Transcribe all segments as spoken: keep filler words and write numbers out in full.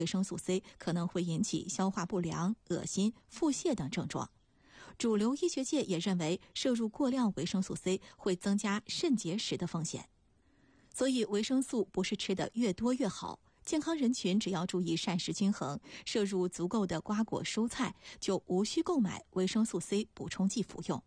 维生素 C 可能会引起消化不良、恶心、腹泻等症状。主流医学界也认为，摄入过量维生素 C 会增加肾结石的风险。所以，维生素不是吃得越多越好。健康人群只要注意膳食均衡，摄入足够的瓜果蔬菜，就无需购买维生素 C 补充剂服用。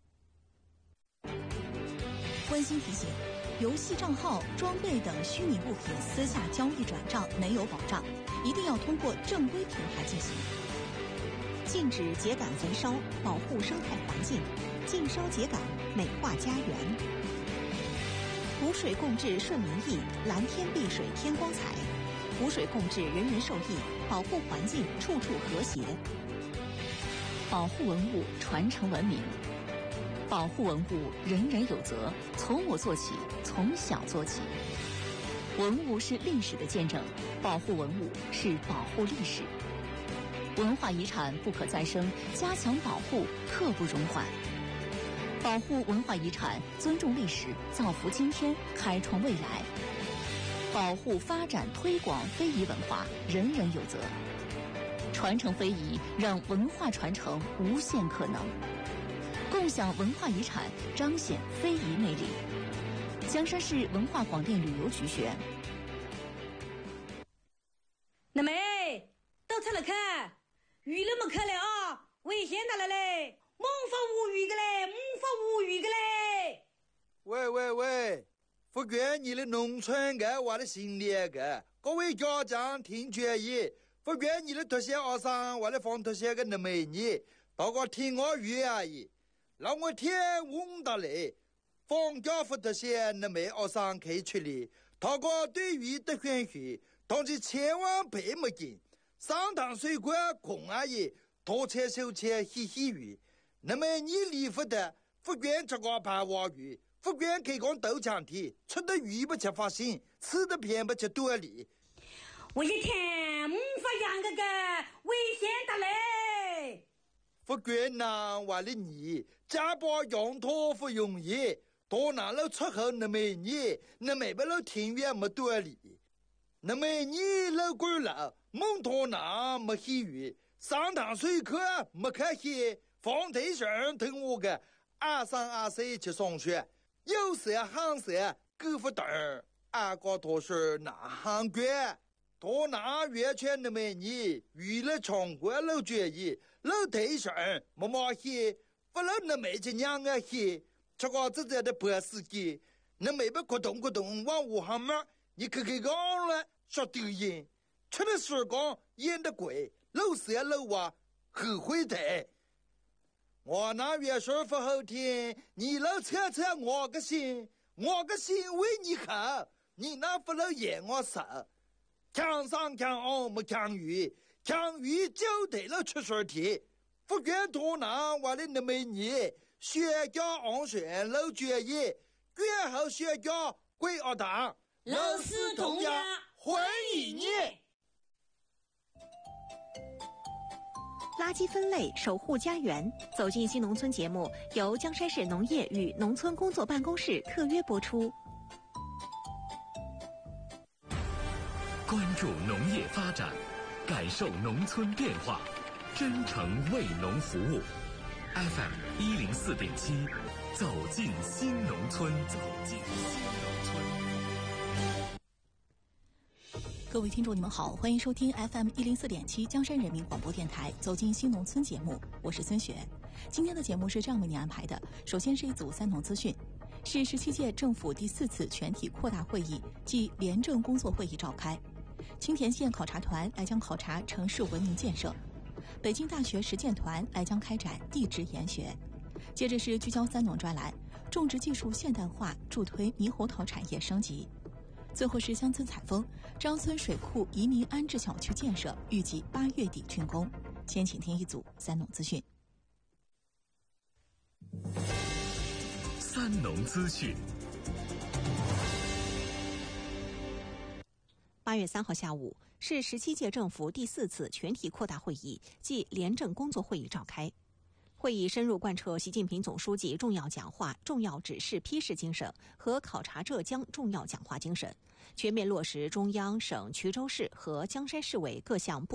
温馨提醒：游戏账号、装备等虚拟物品私下交易转账没有保障，一定要通过正规平台进行。禁止秸秆焚烧，保护生态环境；禁烧秸秆，美化家园。湖水共治顺民意，蓝天碧水天光彩。湖水共治，人人受益，保护环境，处处和谐。保护文物，传承文明。保护文物，人人有责，从我做起，从小做起。文物是历史的见证，保护文物是保护历史。文化遗产不可再生，加强保护，刻不容缓。保护文化遗产，尊重历史，造福今天，开创未来。保护、发展、推广非遗文化，人人有责。传承非遗，让文化传承无限可能。共享文化遗产，彰显非遗魅力。江山市文化广电旅游局宣。 那妹，到菜了看，鱼了没看了啊？危险到了嘞，猛发无语个嘞，猛发无语个嘞。 喂喂喂！福建你的农村个我的心里个，各位家长听决议。福建你的特些学生，我的放特些个那美女，大家听我语而已。让我天问到嘞，放假福特些那美学生可以出来，他个对于的选许，但是千万别没劲。上堂水果空而已，多切手切嘻嘻语。那么你离福的福建这个排话语。福建可以讲豆浆体，吃的鱼不吃发心，吃的偏不吃多里。 我一天没法养个个危险的嘞。 福建呐，为了你家把养托不容易，多拿了出口那么你，那没不了庭院没多里。那么你老贵了，蒙托拿没喜鱼，上堂水课没看戏，放对象等我个二三二四去上学。有时行时够不等二个多是哪行官多拿月圈的美女娱乐场国老决议老对象妈妈些不老那没这娘啊些这个自己的博士级那没不咕咚咕咚往武行嘛你可给讲了说丢人吃的时光演的鬼老时老啊后悔的我那月说不好听，你老扯扯我个心，我个心为你好，你那不能演我手。强上强下没强鱼，强鱼就得了出水题。福建多拿我的那么你，学家安选老决议，最后学家归二党， 老师同样欢迎你。 垃圾分类，守护家园。走进新农村节目由江山市农业与农村工作办公室特约播出。 关注农业发展，感受农村变化，真诚为农服务。F M 一零四点七，走进新农村，走进新农村。 各位听众，你们好，欢迎收听 F M 一零四点七江山人民广播电台《走进新农村》节目，我是孙雪。今天的节目是这样为您安排的：首先是一组三农资讯，是十七届政府第四次全体扩大会议暨廉政工作会议召开。青田县考察团来将考察城市文明建设，北京大学实践团来将开展地质研学。接着是聚焦三农专栏，种植技术现代化助推猕猴桃产业升级。最后是乡村采风，张村水库移民安置小区建设预计八月底竣工。先请听一组三农资讯。 三农资讯。 八月三号下午，是十七届政府第四次全体扩大会议暨廉政工作会议召开。 会议深入贯彻习近平总书记重要讲话、重要指示批示精神和考察浙江重要讲话精神，全面落实中央、省、衢州市和江山市委各项部